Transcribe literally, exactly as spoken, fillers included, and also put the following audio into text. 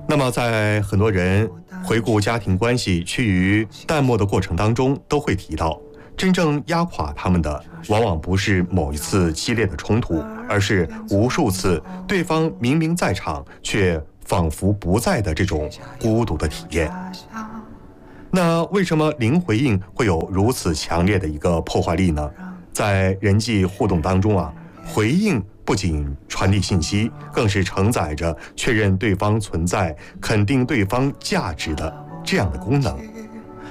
那么在很多人回顾家庭关系趋于淡漠的过程当中，都会提到，真正压垮他们的往往不是某一次激烈的冲突，而是无数次对方明明在场却仿佛不在的这种孤独的体验。那为什么零回应会有如此强烈的一个破坏力呢？在人际互动当中啊，回应不仅传递信息，更是承载着确认对方存在、肯定对方价值的这样的功能。